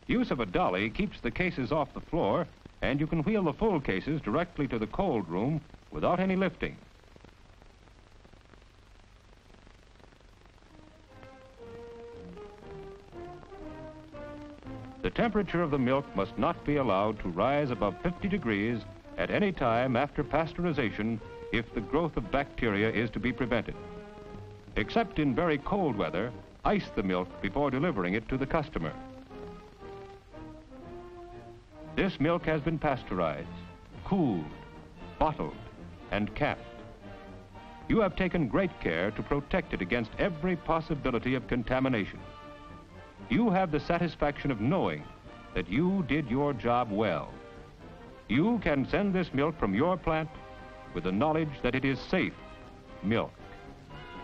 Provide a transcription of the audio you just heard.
Use of a dolly keeps the cases off the floor, and you can wheel the full cases directly to the cold room without any lifting. The temperature of the milk must not be allowed to rise above 50 degrees at any time after pasteurization if the growth of bacteria is to be prevented. Except in very cold weather, ice the milk before delivering it to the customer. This milk has been pasteurized, cooled, bottled, and capped. You have taken great care to protect it against every possibility of contamination. You have the satisfaction of knowing that you did your job well. You can send this milk from your plant with the knowledge that it is safe milk.